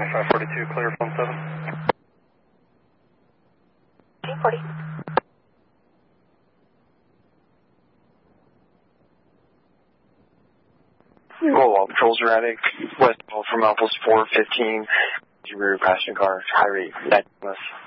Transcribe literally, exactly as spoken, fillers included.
five forty-two, clear phone seven. eight forty. Roll all patrols erratic. West from Alpha four fifteen. Rear passenger car, high rate, that